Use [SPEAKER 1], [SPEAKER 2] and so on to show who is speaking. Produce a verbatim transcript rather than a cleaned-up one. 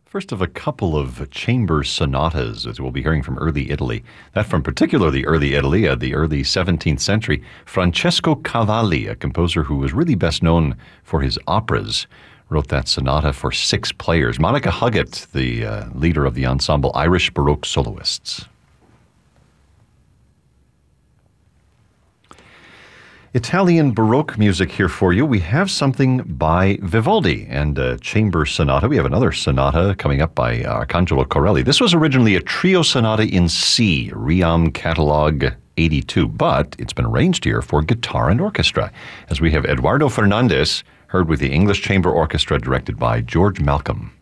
[SPEAKER 1] First of a couple of chamber sonatas, as we'll be hearing from early Italy. That from particularly early Italy, uh, the early seventeenth century. Francesco Cavalli, a composer who was really best known for his operas, wrote that sonata for six players. Monica Huggett, the uh, leader of the ensemble Irish Baroque Soloists. Italian Baroque music here for you. We have something by Vivaldi and a chamber sonata. We have another sonata coming up by Arcangelo Corelli. This was originally a trio sonata in C, Riam Catalog eighty-two, but it's been arranged here for guitar and orchestra, as we have Eduardo Fernandez, heard with the English Chamber Orchestra directed by George Malcolm.